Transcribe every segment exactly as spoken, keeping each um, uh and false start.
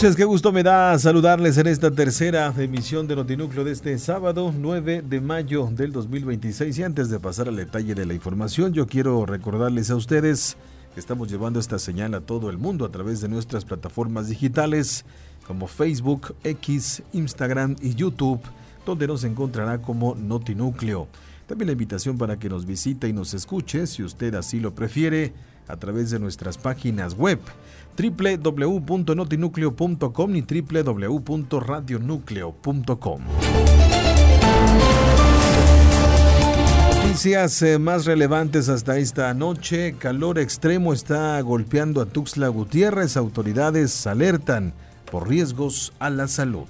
noches, qué gusto me da saludarles en esta tercera emisión de Notinúcleo de este sábado nueve de mayo del dos mil veintiséis. Y antes de pasar al detalle de la información, yo quiero recordarles a ustedes que estamos llevando esta señal a todo el mundo a través de nuestras plataformas digitales como Facebook, X, Instagram y YouTube, donde nos encontrará como Notinúcleo. También la invitación para que nos visite y nos escuche, si usted así lo prefiere, a través de nuestras páginas web doble u doble u doble u punto notinúcleo punto com y doble u doble u doble u punto radionúcleo punto com. Noticias eh, más relevantes hasta esta noche. Calor extremo está golpeando a Tuxtla Gutiérrez. Autoridades alertan por riesgos a la salud.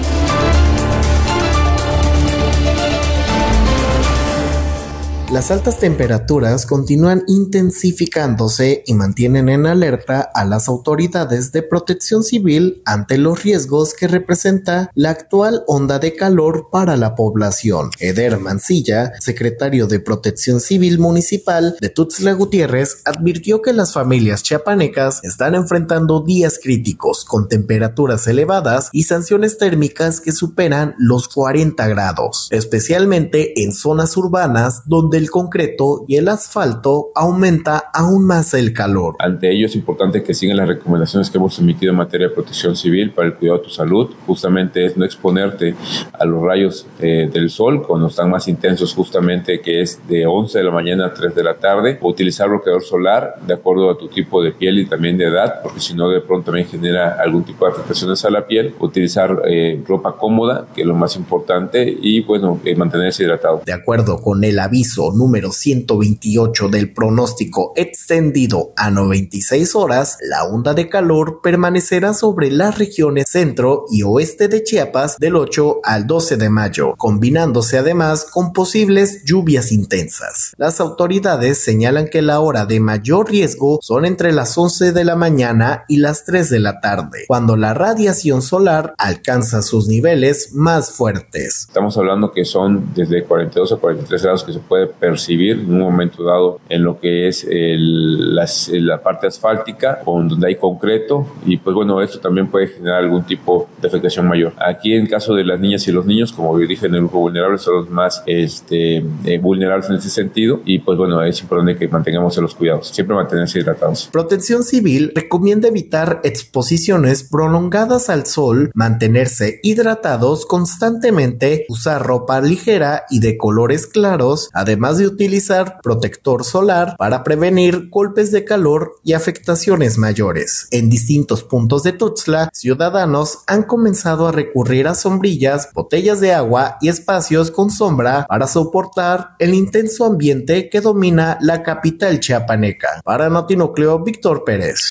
Las altas temperaturas continúan intensificándose y mantienen en alerta a las autoridades de protección civil ante los riesgos que representa la actual onda de calor para la población. Eder Mancilla, secretario de Protección Civil Municipal de Tuxtla Gutiérrez, advirtió que las familias chiapanecas están enfrentando días críticos con temperaturas elevadas y sanciones térmicas que superan los cuarenta grados, especialmente en zonas urbanas donde el concreto y el asfalto aumenta aún más el calor. Ante ello es importante que sigan las recomendaciones que hemos emitido en materia de protección civil para el cuidado de tu salud. Justamente es no exponerte a los rayos eh, del sol cuando están más intensos, justamente que es de once de la mañana a tres de la tarde. O utilizar bloqueador solar de acuerdo a tu tipo de piel y también de edad, porque si no de pronto también genera algún tipo de afectaciones a la piel. Utilizar eh, ropa cómoda, que es lo más importante, y bueno, eh, mantenerse hidratado. De acuerdo con el aviso número ciento veintiocho del pronóstico extendido a noventa y seis horas, la onda de calor permanecerá sobre las regiones centro y oeste de Chiapas del ocho al doce de mayo, combinándose además con posibles lluvias intensas. Las autoridades señalan que la hora de mayor riesgo son entre las once de la mañana y las tres de la tarde, cuando la radiación solar alcanza sus niveles más fuertes. Estamos hablando que son desde cuarenta y dos a cuarenta y tres grados que se puede percibir en un momento dado en lo que es el, la, la parte asfáltica o donde hay concreto, y pues bueno, esto también puede generar algún tipo de afectación mayor. Aquí en caso de las niñas y los niños, como yo dije, en el grupo vulnerable son los más este, eh, vulnerables en ese sentido, y pues bueno, es importante que mantengamos los cuidados, siempre mantenerse hidratados. Protección Civil recomienda evitar exposiciones prolongadas al sol, mantenerse hidratados constantemente, usar ropa ligera y de colores claros, además de utilizar protector solar para prevenir golpes de calor y afectaciones mayores. En distintos puntos de Tuxtla, ciudadanos han comenzado a recurrir a sombrillas, botellas de agua y espacios con sombra para soportar el intenso ambiente que domina la capital chiapaneca. Para Notinúcleo, Víctor Pérez.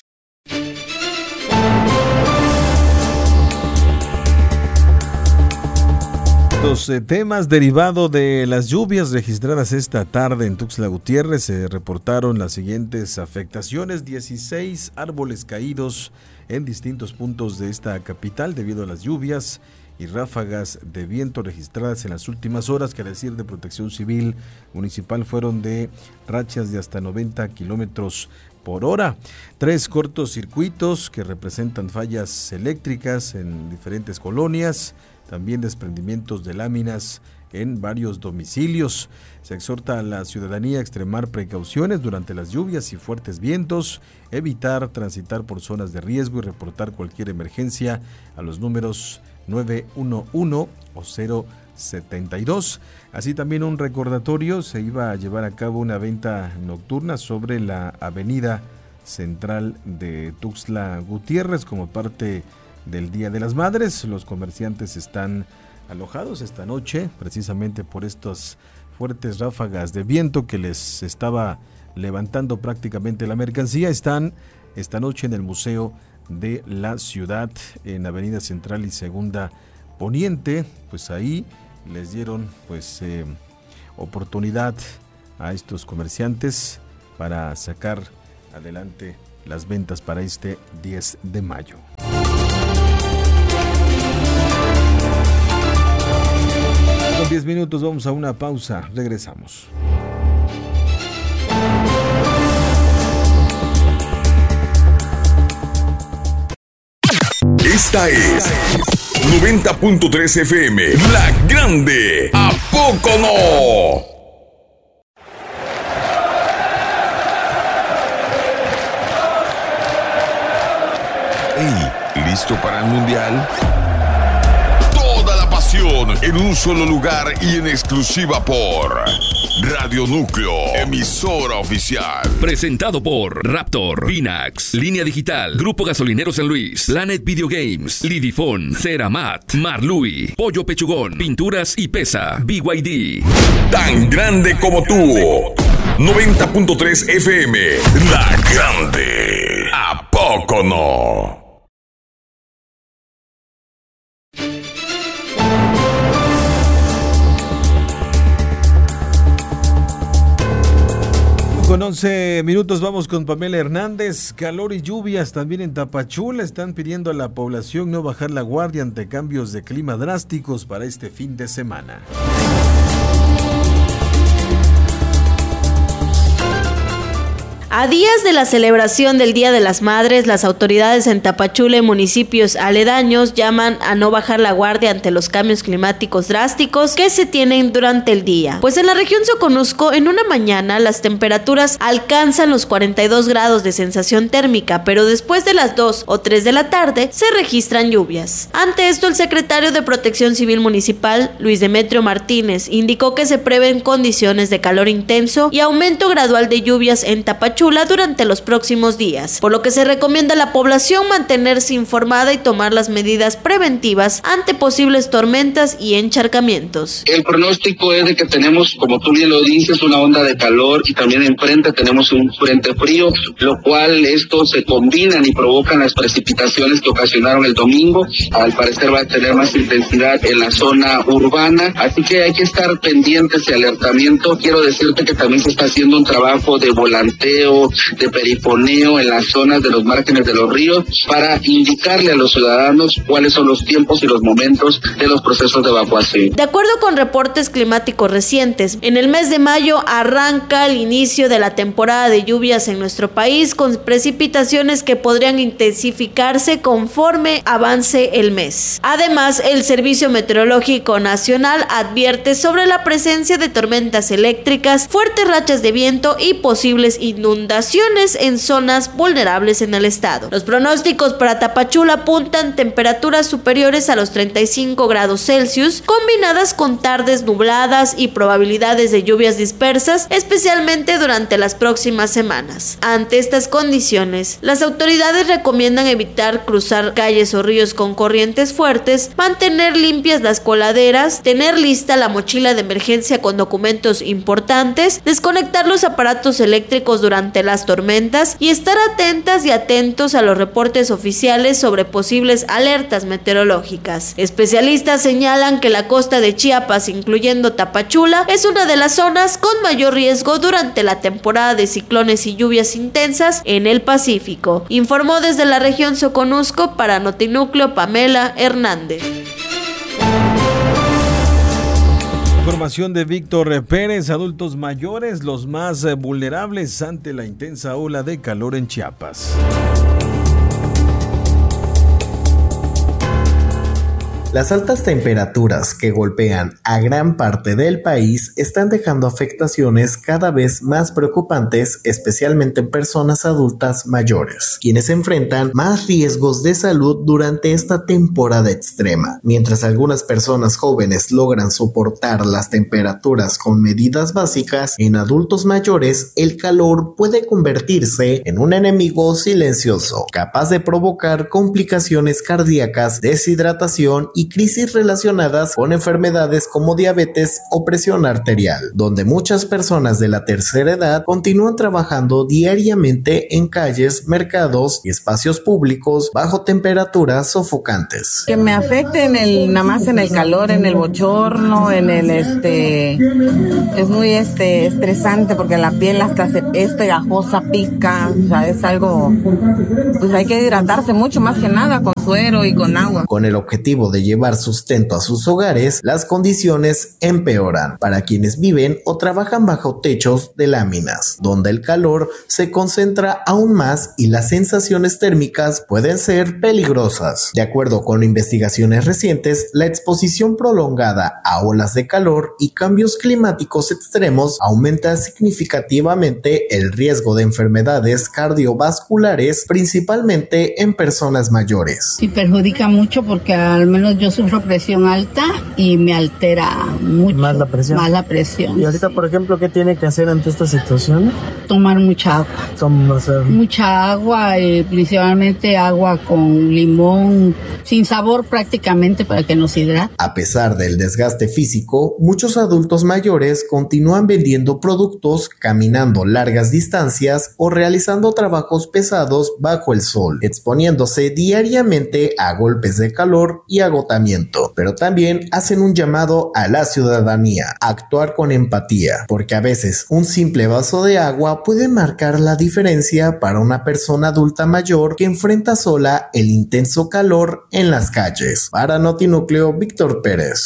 Los eh, temas derivados de las lluvias registradas esta tarde en Tuxtla Gutiérrez, se reportaron las siguientes afectaciones: dieciséis árboles caídos en distintos puntos de esta capital debido a las lluvias y ráfagas de viento registradas en las últimas horas, que a decir de Protección Civil Municipal fueron de rachas de hasta noventa kilómetros por hora. Tres cortocircuitos que representan fallas eléctricas en diferentes colonias, también desprendimientos de láminas en varios domicilios. Se exhorta a la ciudadanía a extremar precauciones durante las lluvias y fuertes vientos, evitar transitar por zonas de riesgo y reportar cualquier emergencia a los números nueve uno uno o cero setenta y dos. Así también un recordatorio: se iba a llevar a cabo una venta nocturna sobre la avenida central de Tuxtla Gutiérrez como parte del Día de las Madres. Los comerciantes están alojados esta noche precisamente por estas fuertes ráfagas de viento que les estaba levantando prácticamente la mercancía. Están esta noche en el Museo de la Ciudad, en Avenida Central y Segunda Poniente. Pues ahí les dieron pues eh, oportunidad a estos comerciantes para sacar adelante las ventas para este diez de mayo. Con diez minutos vamos a una pausa, regresamos. Esta es noventa punto tres F M, La Grande. ¿A poco no? Hey, ¿listo para el Mundial? Toda la pasión en un solo lugar y en exclusiva por Radio Núcleo, emisora oficial. Presentado por Raptor, Pinax, Línea Digital, Grupo Gasolinero San Luis, Planet Video Games, Lidifón, Ceramat, Marlui, Pollo Pechugón, Pinturas y Pesa, B Y D. Tan grande como tú. noventa punto tres F M, La Grande. ¿A poco no? Con once minutos vamos con Pamela Hernández. Calor y lluvias también en Tapachula. Están pidiendo a la población no bajar la guardia ante cambios de clima drásticos para este fin de semana. A días de la celebración del Día de las Madres, las autoridades en Tapachula y municipios aledaños llaman a no bajar la guardia ante los cambios climáticos drásticos que se tienen durante el día. Pues en la región Soconusco, en una mañana, las temperaturas alcanzan los cuarenta y dos grados de sensación térmica, pero después de las dos o tres de la tarde se registran lluvias. Ante esto, el secretario de Protección Civil Municipal, Luis Demetrio Martínez, indicó que se prevén condiciones de calor intenso y aumento gradual de lluvias en Tapachula durante los próximos días, por lo que se recomienda a la población mantenerse informada y tomar las medidas preventivas ante posibles tormentas y encharcamientos. El pronóstico es de que tenemos, como tú bien lo dices, una onda de calor y también enfrente tenemos un frente frío, lo cual estos se combinan y provocan las precipitaciones que ocasionaron el domingo. Al parecer va a tener más intensidad en la zona urbana, así que hay que estar pendientes y alertamiento. Quiero decirte que también se está haciendo un trabajo de volanteo, de perifoneo en las zonas de los márgenes de los ríos para indicarle a los ciudadanos cuáles son los tiempos y los momentos de los procesos de evacuación. De acuerdo con reportes climáticos recientes, en el mes de mayo arranca el inicio de la temporada de lluvias en nuestro país, con precipitaciones que podrían intensificarse conforme avance el mes. Además, el Servicio Meteorológico Nacional advierte sobre la presencia de tormentas eléctricas, fuertes rachas de viento y posibles inundaciones en zonas vulnerables en el estado. Los pronósticos para Tapachula apuntan temperaturas superiores a los treinta y cinco grados Celsius, combinadas con tardes nubladas y probabilidades de lluvias dispersas, especialmente durante las próximas semanas. Ante estas condiciones, las autoridades recomiendan evitar cruzar calles o ríos con corrientes fuertes, mantener limpias las coladeras, tener lista la mochila de emergencia con documentos importantes, desconectar los aparatos eléctricos durante las tormentas y estar atentas y atentos a los reportes oficiales sobre posibles alertas meteorológicas. Especialistas señalan que la costa de Chiapas, incluyendo Tapachula, es una de las zonas con mayor riesgo durante la temporada de ciclones y lluvias intensas en el Pacífico. Informó desde la región Soconusco para Notinúcleo Pamela Hernández. Información de Víctor Pérez. Adultos mayores, los más vulnerables ante la intensa ola de calor en Chiapas. Las altas temperaturas que golpean a gran parte del país están dejando afectaciones cada vez más preocupantes, especialmente en personas adultas mayores, quienes enfrentan más riesgos de salud durante esta temporada extrema. Mientras algunas personas jóvenes logran soportar las temperaturas con medidas básicas, en adultos mayores el calor puede convertirse en un enemigo silencioso, capaz de provocar complicaciones cardíacas, deshidratación y y crisis relacionadas con enfermedades como diabetes o presión arterial, donde muchas personas de la tercera edad continúan trabajando diariamente en calles, mercados y espacios públicos bajo temperaturas sofocantes. Que me afecte en el, nada más en el calor, en el bochorno, en el este, es muy este estresante porque la piel hasta se es pegajosa, pica, o sea, es algo, pues hay que hidratarse mucho más que nada. Con suero y con agua. Con el objetivo de llevar sustento a sus hogares, las condiciones empeoran para quienes viven o trabajan bajo techos de láminas, donde el calor se concentra aún más y las sensaciones térmicas pueden ser peligrosas. De acuerdo con investigaciones recientes, la exposición prolongada a olas de calor y cambios climáticos extremos aumenta significativamente el riesgo de enfermedades cardiovasculares, principalmente en personas mayores. Sí, perjudica mucho porque al menos yo sufro presión alta y me altera mucho. Más la presión. Más la presión. Y ahorita, sí. por ejemplo, ¿qué tiene que hacer ante esta situación? Tomar mucha agua. Tom, o sea, mucha agua, y principalmente agua con limón, sin sabor prácticamente, para que nos hidrate. A pesar del desgaste físico, muchos adultos mayores continúan vendiendo productos, caminando largas distancias o realizando trabajos pesados bajo el sol, exponiéndose diariamente a golpes de calor y agotamiento. Pero también hacen un llamado a la ciudadanía a actuar con empatía, porque a veces un simple vaso de agua puede marcar la diferencia para una persona adulta mayor que enfrenta sola el intenso calor en las calles. Para Notinúcleo, Víctor Pérez.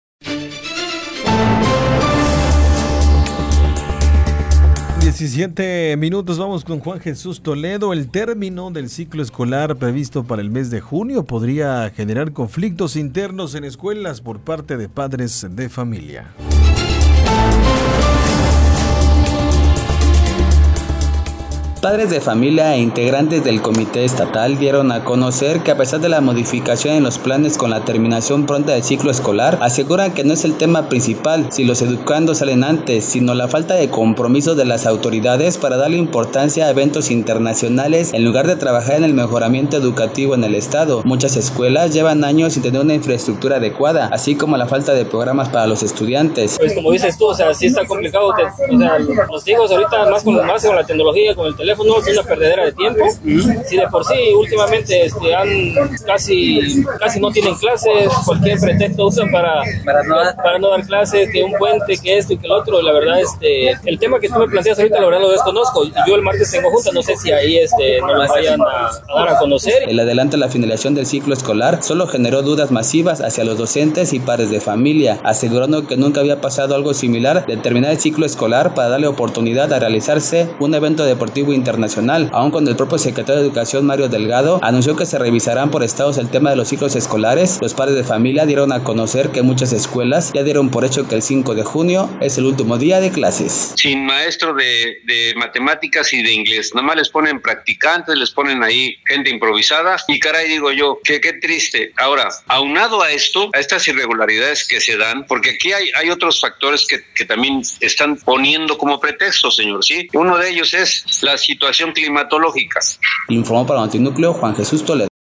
diecisiete minutos, vamos con Juan Jesús Toledo. El término del ciclo escolar previsto para el mes de junio podría generar conflictos internos en escuelas por parte de padres de familia. Padres de familia e integrantes del comité estatal dieron a conocer que a pesar de la modificación en los planes con la terminación pronta del ciclo escolar, aseguran que no es el tema principal si los educandos salen antes, sino la falta de compromiso de las autoridades para darle importancia a eventos internacionales en lugar de trabajar en el mejoramiento educativo en el estado. Muchas escuelas llevan años sin tener una infraestructura adecuada, así como la falta de programas para los estudiantes. Pues como dices tú, o sea, sí está complicado, te, o sea, los hijos ahorita más con, más con la tecnología, con el teléfono, es una perdedera de tiempo. Si de por sí últimamente este, han casi casi no tienen clases, cualquier pretexto usan para, para, no, para no dar clases, que un puente, que esto y que el otro. La verdad, este, el tema que tú me planteas ahorita, la verdad lo desconozco. Yo el martes tengo junta, no sé si ahí este, nos lo vayan a, a dar a conocer. El adelanto a la finalización del ciclo escolar solo generó dudas masivas hacia los docentes y padres de familia, asegurando que nunca había pasado algo similar de terminar el ciclo escolar para darle oportunidad a realizarse un evento deportivo internacional, aun cuando el propio secretario de Educación, Mario Delgado, anunció que se revisarán por estados el tema de los ciclos escolares. Los padres de familia dieron a conocer que muchas escuelas ya dieron por hecho que el cinco de junio es el último día de clases. Sin maestro de, de matemáticas y de inglés, nada más les ponen practicantes, les ponen ahí gente improvisada y caray, digo yo, que qué triste. Ahora, aunado a esto, a estas irregularidades que se dan, porque aquí hay, hay otros factores que, que también están poniendo como pretexto, señor, ¿sí? Uno de ellos es la situación climatológica. Informó para Notinúcleo Juan Jesús Toledo.